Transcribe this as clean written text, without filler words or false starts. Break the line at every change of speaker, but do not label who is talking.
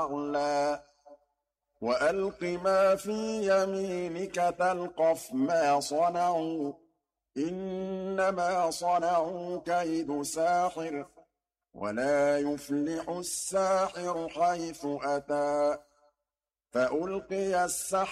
وأعلى وألق ما في يمينك تلقف ما صنعوا إنما صنعوا كيد ساحر ولا يفلح الساحر حيث أتى فألقي السحرة